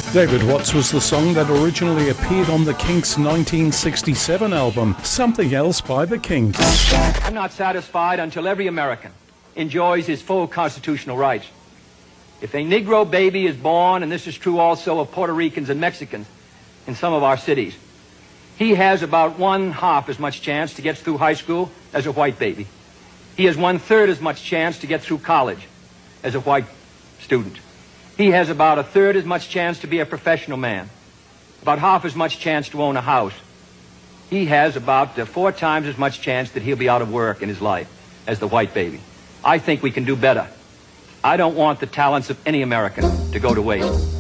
David Watts was the song that originally appeared on the Kinks' 1967 album, Something Else by the Kinks. I'm not satisfied until every American enjoys his full constitutional rights. If a Negro baby is born, and this is true also of Puerto Ricans and Mexicans in some of our cities, he has about 1/2 as much chance to get through high school as a white baby. He has 1/3 as much chance to get through college as a white student. He has about 1/3 as much chance to be a professional man, about 1/2 as much chance to own a house. He has about 4 times as much chance that he'll be out of work in his life as the white baby. I think we can do better. I don't want the talents of any American to go to waste.